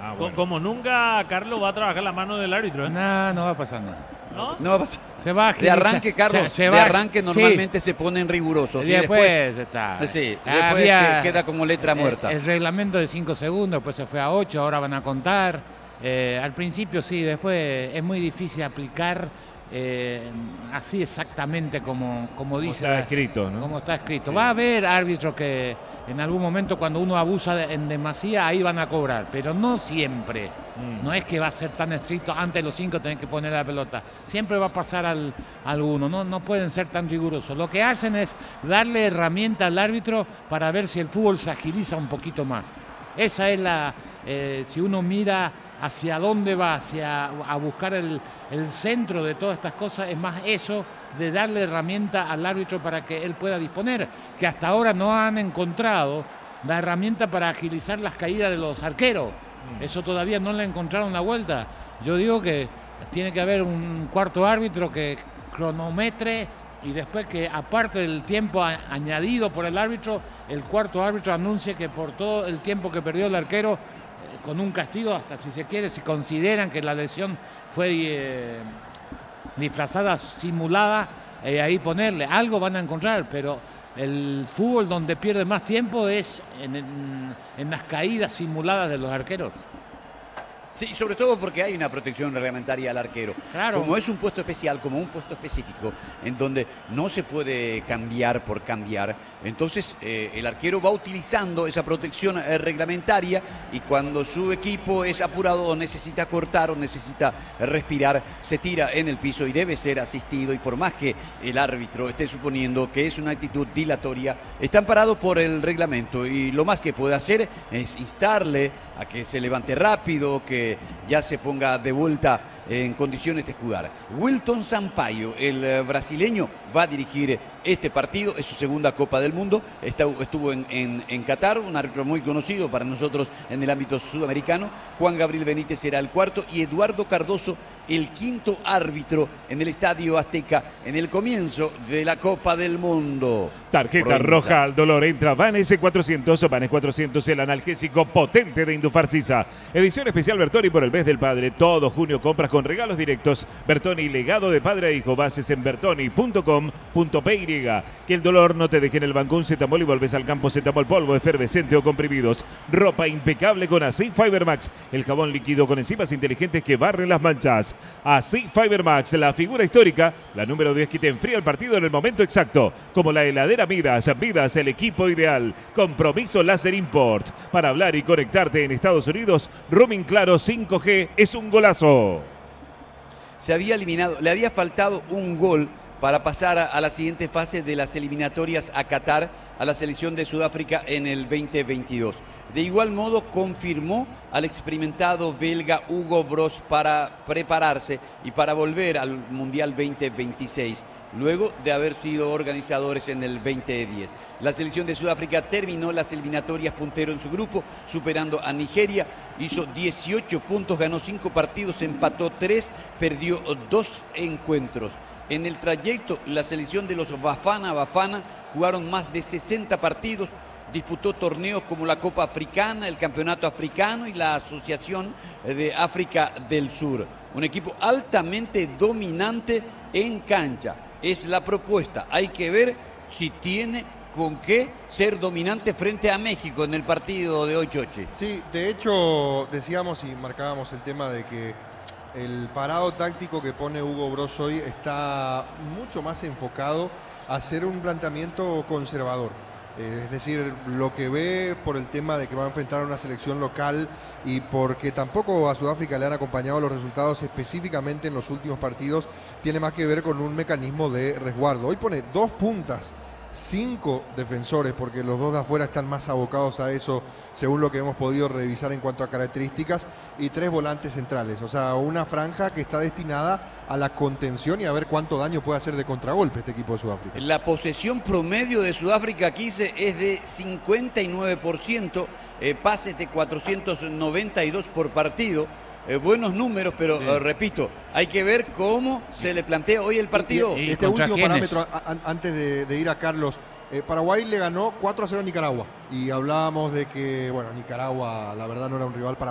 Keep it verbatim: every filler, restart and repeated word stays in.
Ah, bueno. Como nunca, Carlos va a trabajar la mano del árbitro, ¿eh? No, no va a pasar nada. ¿No? No va a pasar. Se va a De arranque, Carlos, se, se de va, arranque normalmente sí. se ponen rigurosos. Y y después, después está. Sí, después Había, queda como letra muerta. El, el reglamento de cinco segundos, después se fue a ocho, ahora van a contar. Eh, al principio sí, después es muy difícil aplicar eh, así exactamente como, como dice. Como está escrito, ¿no? Como está escrito. Sí. Va a haber árbitros que en algún momento cuando uno abusa de, en demasía, ahí van a cobrar, pero no siempre. Mm. No es que va a ser tan estricto, antes de los cinco tenés que poner la pelota. Siempre va a pasar al, al uno, no, no pueden ser tan rigurosos. Lo que hacen es darle herramienta al árbitro para ver si el fútbol se agiliza un poquito más. Esa es la, eh, si uno mira hacia dónde va, hacia a buscar el, el centro de todas estas cosas, es más eso de darle herramienta al árbitro para que él pueda disponer, que hasta ahora no han encontrado la herramienta para agilizar las caídas de los arqueros. Mm. Eso todavía no le encontraron la vuelta. Yo digo que tiene que haber un cuarto árbitro que cronometre y después que aparte del tiempo a, añadido por el árbitro, el cuarto árbitro anuncie que por todo el tiempo que perdió el arquero, eh, con un castigo, hasta si se quiere, si consideran que la lesión fue eh, disfrazada, simulada, eh, ahí ponerle. Algo van a encontrar, pero el fútbol donde pierde más tiempo es en, en, en las caídas simuladas de los arqueros. Sí, sobre todo porque hay una protección reglamentaria al arquero. Claro. Como es un puesto especial, como un puesto específico, en donde no se puede cambiar por cambiar, entonces eh, el arquero va utilizando esa protección eh, reglamentaria y cuando su equipo es apurado o necesita cortar o necesita respirar, se tira en el piso y debe ser asistido. Y por más que el árbitro esté suponiendo que es una actitud dilatoria, está amparado por el reglamento y lo más que puede hacer es instarle a que se levante rápido, que ya se ponga de vuelta en condiciones de jugar. Wilton Sampaio, el brasileño, va a dirigir este partido, es su segunda Copa del Mundo, Está, estuvo en, en, en Qatar, un árbitro muy conocido para nosotros en el ámbito sudamericano. Juan Gabriel Benítez será el cuarto y Eduardo Cardoso el quinto árbitro en el Estadio Azteca en el comienzo de la Copa del Mundo. Tarjeta Provenza. Roja al dolor. Entra Vanes cuatrocientos, Vanes cuatrocientos, el analgésico potente de Indufarcisa. Edición especial Bertoni por el mes del padre. Todo junio compras con regalos directos. Bertoni, legado de padre a hijo. Bases en bertoni punto com punto p y. Que el dolor no te deje en el banco. Un Cetamol y volves al campo. Cetamol polvo, efervescente o comprimidos. Ropa impecable con Así Fiber Max. El jabón líquido con enzimas inteligentes que barren las manchas. Así Fiber Max, la figura histórica, la número diez que te enfría el partido en el momento exacto. Como la heladera Midas. Midas, el equipo ideal. Compromiso Láser Import. Para hablar y conectarte en Estados Unidos, roaming claro cinco G es un golazo. Se había eliminado, le había faltado un gol para pasar a, a la siguiente fase de las eliminatorias a Qatar, a la selección de Sudáfrica en el veinte veintidós. De igual modo confirmó al experimentado belga Hugo Broos para prepararse y para volver al Mundial veinte veintiséis, luego de haber sido organizadores en el veinte diez. La selección de Sudáfrica terminó las eliminatorias puntero en su grupo, superando a Nigeria, hizo dieciocho puntos, ganó cinco partidos, empató tres, perdió dos encuentros. En el trayecto, la selección de los Bafana Bafana jugaron más de sesenta partidos, disputó torneos como la Copa Africana, el Campeonato Africano y la Asociación de África del Sur. Un equipo altamente dominante en cancha. Es la propuesta. Hay que ver si tiene con qué ser dominante frente a México en el partido de hoy, Choche. Sí, de hecho, decíamos y marcábamos el tema de que el parado táctico que pone Hugo Broos hoy está mucho más enfocado a hacer un planteamiento conservador. Eh, es decir, lo que ve por el tema de que va a enfrentar a una selección local y porque tampoco a Sudáfrica le han acompañado los resultados específicamente en los últimos partidos, tiene más que ver con un mecanismo de resguardo. Hoy pone dos puntas, cinco defensores, porque los dos de afuera están más abocados a eso, según lo que hemos podido revisar en cuanto a características, y tres volantes centrales. O sea, una franja que está destinada a la contención y a ver cuánto daño puede hacer de contragolpe este equipo de Sudáfrica. La posesión promedio de Sudáfrica, quince, es de cincuenta y nueve por ciento, eh, pases de cuatrocientos noventa y dos por partido. Eh, buenos números, pero sí. eh, repito, hay que ver cómo se le plantea hoy el partido. Y, y, y este último parámetro, a, a, antes de, de ir a Carlos, eh, Paraguay le ganó cuatro a cero a Nicaragua. Y hablábamos de que, bueno, Nicaragua la verdad no era un rival para